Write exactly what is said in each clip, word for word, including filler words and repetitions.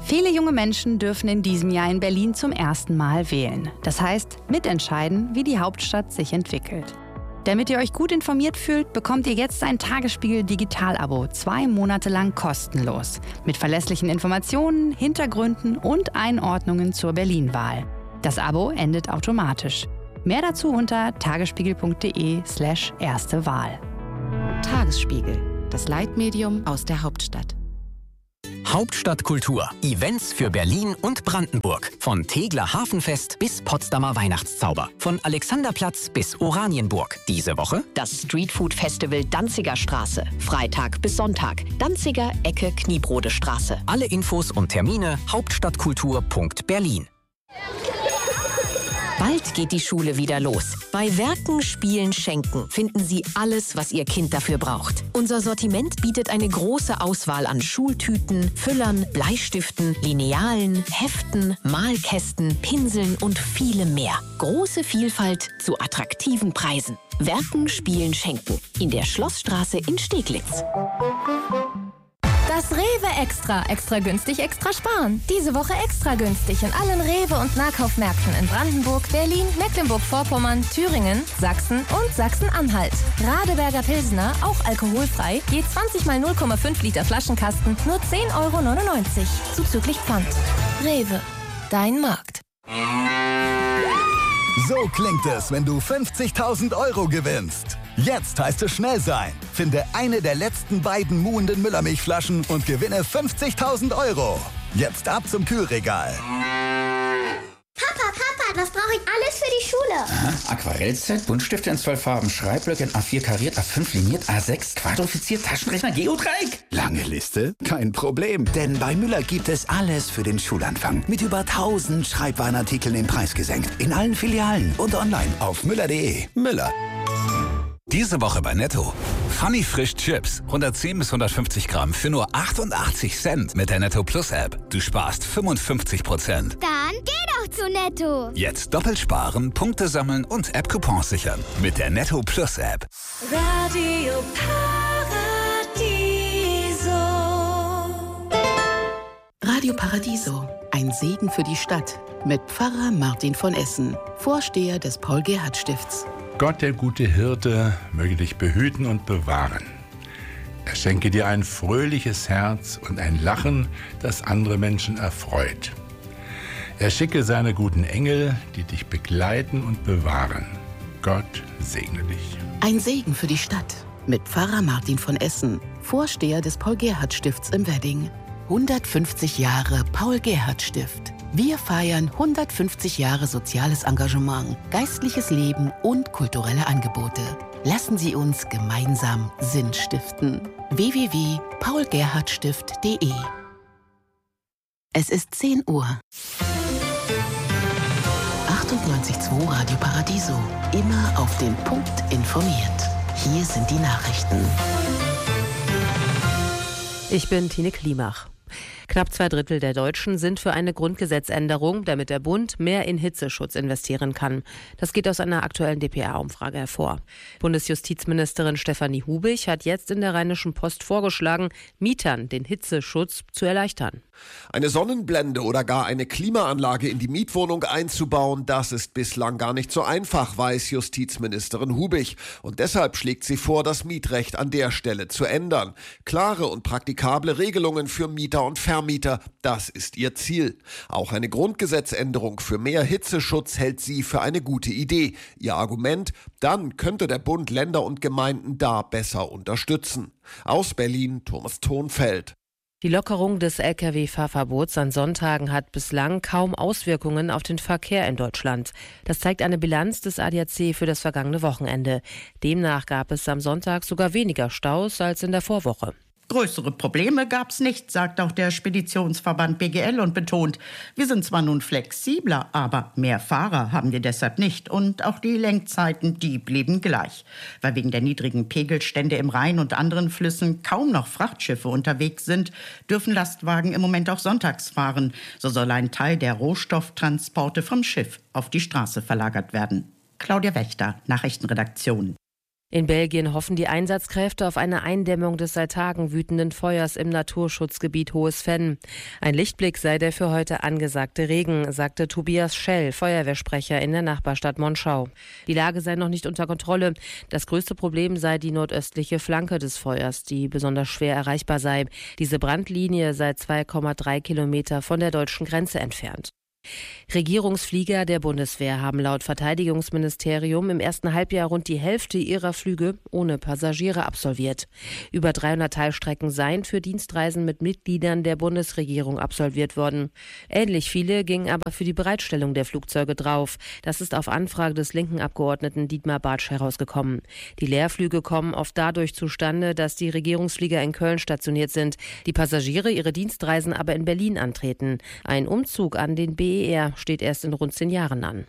Viele junge Menschen dürfen in diesem Jahr in Berlin zum ersten Mal wählen. Das heißt, mitentscheiden, wie die Hauptstadt sich entwickelt. Damit ihr euch gut informiert fühlt, bekommt ihr jetzt ein Tagesspiegel Digital-Abo, zwei Monate lang kostenlos. Mit verlässlichen Informationen, Hintergründen und Einordnungen zur Berlin-Wahl. Das Abo endet automatisch. Mehr dazu unter tagesspiegel.de slash erste Wahl. Tagesspiegel, das Leitmedium aus der Hauptstadt. Hauptstadtkultur. Events für Berlin und Brandenburg. Von Tegeler Hafenfest bis Potsdamer Weihnachtszauber. Von Alexanderplatz bis Oranienburg. Diese Woche das Streetfood-Festival Danziger Straße. Freitag bis Sonntag. Danziger Ecke Kniebrode Straße. Alle Infos und Termine hauptstadtkultur punkt berlin. Bald geht die Schule wieder los. Bei Werken, Spielen, Schenken finden Sie alles, was Ihr Kind dafür braucht. Unser Sortiment bietet eine große Auswahl an Schultüten, Füllern, Bleistiften, Linealen, Heften, Malkästen, Pinseln und vielem mehr. Große Vielfalt zu attraktiven Preisen. Werken, Spielen, Schenken. In der Schlossstraße in Steglitz. Das Rewe Extra. Extra günstig, extra sparen. Diese Woche extra günstig in allen Rewe- und Nahkaufmärkten in Brandenburg, Berlin, Mecklenburg-Vorpommern, Thüringen, Sachsen und Sachsen-Anhalt. Radeberger Pilsner, auch alkoholfrei, je zwanzig mal null Komma fünf Liter Flaschenkasten, nur zehn Euro neunundneunzig. Zuzüglich Pfand. Rewe. Dein Markt. So klingt es, wenn du fünfzigtausend Euro gewinnst. Jetzt heißt es schnell sein. Finde eine der letzten beiden muhenden Müllermilchflaschen und gewinne fünfzigtausend Euro. Jetzt ab zum Kühlregal. Papa, Papa, was brauche ich alles für die Schule? Aha, Aquarellset, Buntstifte in zwölf Farben, Schreibblöcke in A vier kariert, A fünf liniert, A sechs quadrifiziert, Taschenrechner, Geodreieck. Lange Liste? Kein Problem, denn bei Müller gibt es alles für den Schulanfang. Mit über tausend Schreibwarenartikeln den Preis gesenkt. In allen Filialen und online auf müller punkt de. Müller. Diese Woche bei Netto. Funny Frisch Chips. hundertzehn bis hundertfünfzig Gramm für nur achtundachtzig Cent mit der Netto Plus App. Du sparst fünfundfünfzig Prozent. Dann geh doch zu Netto. Jetzt doppelt sparen, Punkte sammeln und App-Coupons sichern. Mit der Netto Plus App. Radio Paradiso. Radio Paradiso. Ein Segen für die Stadt. Mit Pfarrer Martin von Essen, Vorsteher des Paul-Gerhardt-Stifts. Gott, der gute Hirte, möge dich behüten und bewahren. Er schenke dir ein fröhliches Herz und ein Lachen, das andere Menschen erfreut. Er schicke seine guten Engel, die dich begleiten und bewahren. Gott segne dich. Ein Segen für die Stadt. Mit Pfarrer Martin von Essen, Vorsteher des Paul-Gerhardt-Stifts im Wedding. hundertfünfzig Jahre Paul-Gerhardt-Stift. Wir feiern hundertfünfzig Jahre soziales Engagement, geistliches Leben und kulturelle Angebote. Lassen Sie uns gemeinsam Sinn stiften. w w w punkt paul gerhardt stift punkt de. Es ist zehn Uhr. achtundneunzig Komma zwei Radio Paradiso. Immer auf den Punkt informiert. Hier sind die Nachrichten. Ich bin Tine Klimach. Knapp zwei Drittel der Deutschen sind für eine Grundgesetzänderung, damit der Bund mehr in Hitzeschutz investieren kann. Das geht aus einer aktuellen D P R-Umfrage hervor. Bundesjustizministerin Stefanie Hubig hat jetzt in der Rheinischen Post vorgeschlagen, Mietern den Hitzeschutz zu erleichtern. Eine Sonnenblende oder gar eine Klimaanlage in die Mietwohnung einzubauen, das ist bislang gar nicht so einfach, weiß Justizministerin Hubig. Und deshalb schlägt sie vor, das Mietrecht an der Stelle zu ändern. Klare und praktikable Regelungen für Mieter und Vermieter, das ist ihr Ziel. Auch eine Grundgesetzänderung für mehr Hitzeschutz hält sie für eine gute Idee. Ihr Argument, dann könnte der Bund Länder und Gemeinden da besser unterstützen. Aus Berlin, Thomas Thonfeld. Die Lockerung des L K W-Fahrverbots an Sonntagen hat bislang kaum Auswirkungen auf den Verkehr in Deutschland. Das zeigt eine Bilanz des A D A C für das vergangene Wochenende. Demnach gab es am Sonntag sogar weniger Staus als in der Vorwoche. Größere Probleme gab es nicht, sagt auch der Speditionsverband B G L und betont, wir sind zwar nun flexibler, aber mehr Fahrer haben wir deshalb nicht. Und auch die Lenkzeiten, die blieben gleich. Weil wegen der niedrigen Pegelstände im Rhein und anderen Flüssen kaum noch Frachtschiffe unterwegs sind, dürfen Lastwagen im Moment auch sonntags fahren. So soll ein Teil der Rohstofftransporte vom Schiff auf die Straße verlagert werden. Claudia Wächter, Nachrichtenredaktion. In Belgien hoffen die Einsatzkräfte auf eine Eindämmung des seit Tagen wütenden Feuers im Naturschutzgebiet Hohes Venn. Ein Lichtblick sei der für heute angesagte Regen, sagte Tobias Schell, Feuerwehrsprecher in der Nachbarstadt Monschau. Die Lage sei noch nicht unter Kontrolle. Das größte Problem sei die nordöstliche Flanke des Feuers, die besonders schwer erreichbar sei. Diese Brandlinie sei zwei Komma drei Kilometer von der deutschen Grenze entfernt. Regierungsflieger der Bundeswehr haben laut Verteidigungsministerium im ersten Halbjahr rund die Hälfte ihrer Flüge ohne Passagiere absolviert. Über dreihundert Teilstrecken seien für Dienstreisen mit Mitgliedern der Bundesregierung absolviert worden. Ähnlich viele gingen aber für die Bereitstellung der Flugzeuge drauf. Das ist auf Anfrage des linken Abgeordneten Dietmar Bartsch herausgekommen. Die Leerflüge kommen oft dadurch zustande, dass die Regierungsflieger in Köln stationiert sind, die Passagiere ihre Dienstreisen aber in Berlin antreten. Ein Umzug an den B E R steht erst in rund zehn Jahren an.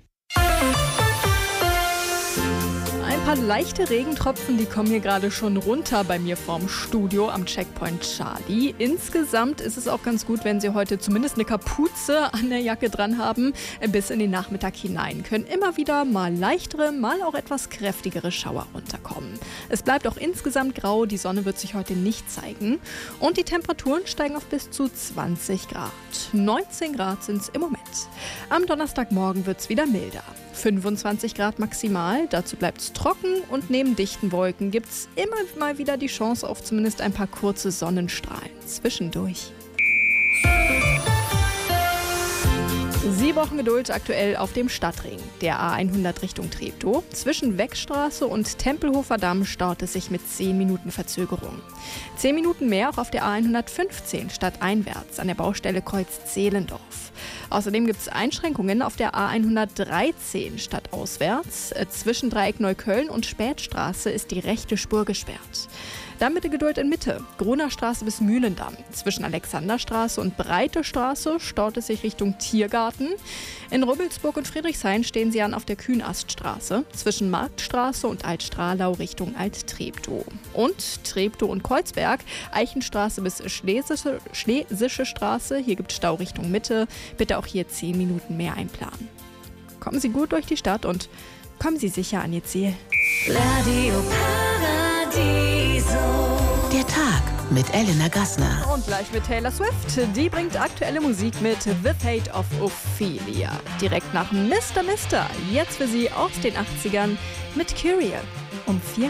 Ein paar leichte Regentropfen, die kommen hier gerade schon runter bei mir vorm Studio am Checkpoint Charlie. Insgesamt ist es auch ganz gut, wenn Sie heute zumindest eine Kapuze an der Jacke dran haben, bis in den Nachmittag hinein. Können immer wieder mal leichtere, mal auch etwas kräftigere Schauer runterkommen. Es bleibt auch insgesamt grau, die Sonne wird sich heute nicht zeigen und die Temperaturen steigen auf bis zu zwanzig Grad. neunzehn Grad sind es im Moment. Am Donnerstagmorgen wird es wieder milder. fünfundzwanzig Grad maximal, dazu bleibt es trocken und neben dichten Wolken gibt es immer mal wieder die Chance auf zumindest ein paar kurze Sonnenstrahlen zwischendurch. Sieben Wochen Geduld aktuell auf dem Stadtring. Der A hundert Richtung Treptow. Zwischen Weckstraße und Tempelhofer Damm staut es sich mit zehn Minuten Verzögerung. zehn Minuten mehr auch auf der A hundertfünfzehn stadteinwärts an der Baustelle Kreuz Zehlendorf. Außerdem gibt es Einschränkungen auf der A hundertdreizehn stadtauswärts. Zwischen Dreieck Neukölln und Spätstraße ist die rechte Spur gesperrt. Dann bitte Geduld in Mitte. Gruner Straße bis Mühlendamm. Zwischen Alexanderstraße und Breite Straße staut es sich Richtung Tiergarten. In Rubbelsburg und Friedrichshain stehen Sie an auf der Kühnaststraße. Zwischen Marktstraße und Altstrahlau Richtung Alt-Treptow. Und Treptow und Kreuzberg, Eichenstraße bis Schlesische, Schlesische Straße. Hier gibt es Stau Richtung Mitte. Bitte auch hier zehn Minuten mehr einplanen. Kommen Sie gut durch die Stadt und kommen Sie sicher an Ihr Ziel. Radio Paradiso. Der Tag mit Elena Gassner. Und gleich mit Taylor Swift. Die bringt aktuelle Musik mit The Fate of Ophelia. Direkt nach Mister Mister. Jetzt für Sie aus den achtzigern mit Kyrie. Um vier